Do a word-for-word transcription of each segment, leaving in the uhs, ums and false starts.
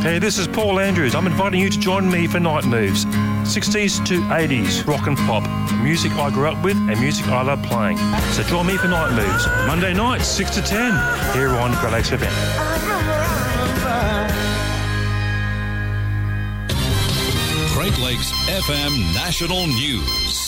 Hey, this is Paul Andrews. I'm inviting you to join me for Night Moves. sixties to eighties, rock and pop, music I grew up with and music I love playing. So join me for Night Moves. Monday nights, six to ten, here on Great Lakes F M. Great Lakes F M National News.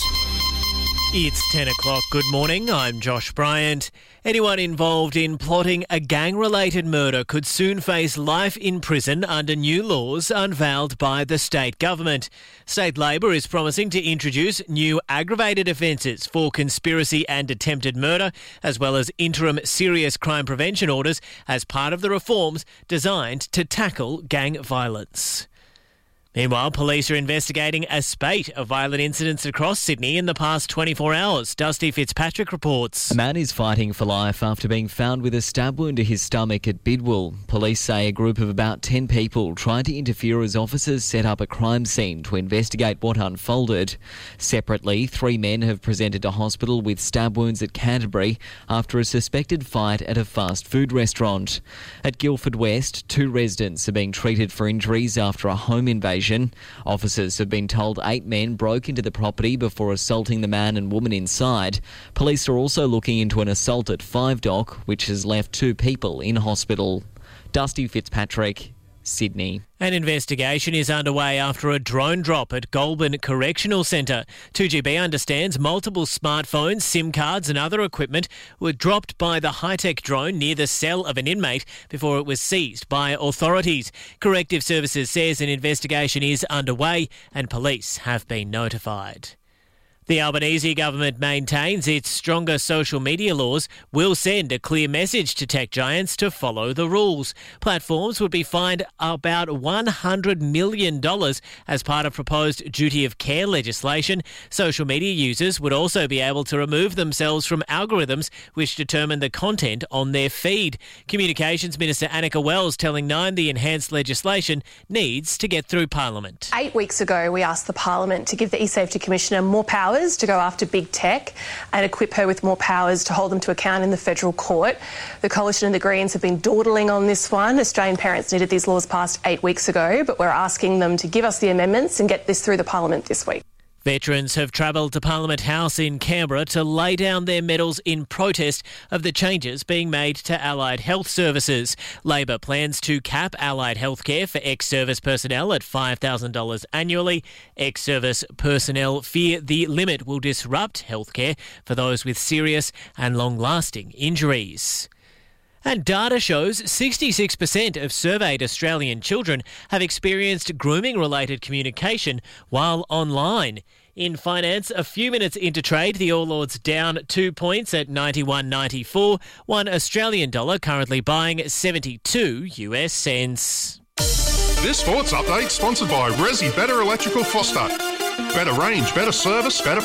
It's ten o'clock. Good morning. I'm Josh Bryant. Anyone involved in plotting a gang-related murder could soon face life in prison under new laws unveiled by the state government. State Labor is promising to introduce new aggravated offences for conspiracy and attempted murder, as well as interim serious crime prevention orders as part of the reforms designed to tackle gang violence. Meanwhile, police are investigating a spate of violent incidents across Sydney in the past twenty-four hours. Dusty Fitzpatrick reports. A man is fighting for life after being found with a stab wound to his stomach at Bidwell. Police say a group of about ten people tried to interfere as officers set up a crime scene to investigate what unfolded. Separately, three men have presented to hospital with stab wounds at Canterbury after a suspected fight at a fast food restaurant. At Guildford West, two residents are being treated for injuries after a home invasion. Officers have been told eight men broke into the property before assaulting the man and woman inside. Police are also looking into an assault at Five Dock, which has left two people in hospital. Dusty Fitzpatrick, Sydney. An investigation is underway after a drone drop at Goulburn Correctional Centre. two G B understands multiple smartphones, SIM cards and other equipment were dropped by the high-tech drone near the cell of an inmate before it was seized by authorities. Corrective Services says an investigation is underway and police have been notified. The Albanese government maintains its stronger social media laws will send a clear message to tech giants to follow the rules. Platforms would be fined about one hundred million dollars as part of proposed duty of care legislation. Social media users would also be able to remove themselves from algorithms which determine the content on their feed. Communications Minister Annika Wells telling Nine the enhanced legislation needs to get through Parliament. Eight weeks ago, we asked the Parliament to give the eSafety Commissioner more powers to go after big tech and equip her with more powers to hold them to account in the federal court. The Coalition and the Greens have been dawdling on this one. Australian parents needed these laws passed eight weeks ago, but we're asking them to give us the amendments and get this through the Parliament this week. Veterans have travelled to Parliament House in Canberra to lay down their medals in protest of the changes being made to allied health services. Labor plans to cap allied healthcare for ex-service personnel at five thousand dollars annually. Ex-service personnel fear the limit will disrupt healthcare for those with serious and long-lasting injuries. And data shows sixty-six percent of surveyed Australian children have experienced grooming-related communication while online. In finance, a few minutes into trade, the All Ords down two points at ninety-one ninety-four. One Australian dollar currently buying seventy-two US cents. This sports update sponsored by Resi Better Electrical Foster. Better range, better service, better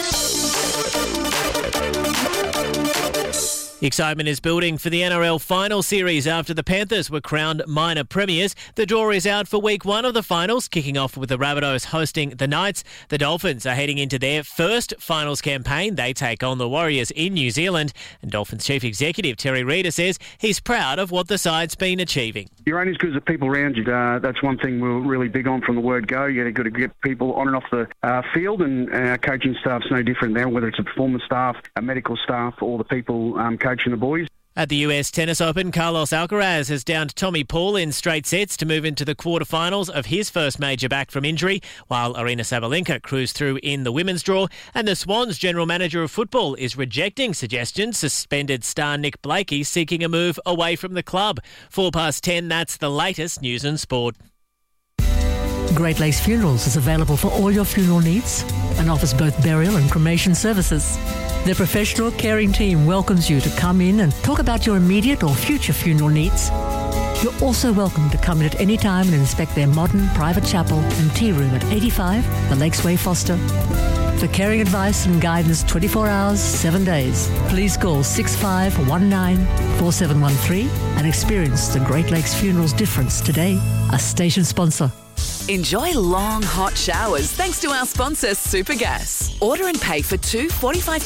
prices. Excitement is building for the N R L final series after the Panthers were crowned minor premiers. The draw is out for week one of the finals, kicking off with the Rabbitohs hosting the Knights. The Dolphins are heading into their first finals campaign. They take on the Warriors in New Zealand. And Dolphins Chief Executive Terry Reeder says he's proud of what the side's been achieving. You're only as good as the people around you. Uh, that's one thing we're really big on from the word go. You've got to get people on and off the uh, field, and our coaching staff's no different now, whether it's a performance staff, a medical staff, or the people um, coaching the boys. At the U S Tennis Open, Carlos Alcaraz has downed Tommy Paul in straight sets to move into the quarterfinals of his first major back from injury, while Aryna Sabalenka cruised through in the women's draw. And the Swans general manager of football is rejecting suggestions suspended star Nick Blakey seeking a move away from the club. Four past ten, that's the latest news and sport. Great Lakes Funerals is available for all your funeral needs and offers both burial and cremation services. Their professional caring team welcomes you to come in and talk about your immediate or future funeral needs. You're also welcome to come in at any time and inspect their modern private chapel and tea room at eighty-five The Lakes Way, Foster. For caring advice and guidance twenty-four hours, seven days, please call six five one nine four seven one three and experience the Great Lakes Funerals difference today. A station sponsor. Enjoy long, hot showers thanks to our sponsor, Supergas. Order and pay for two forty-five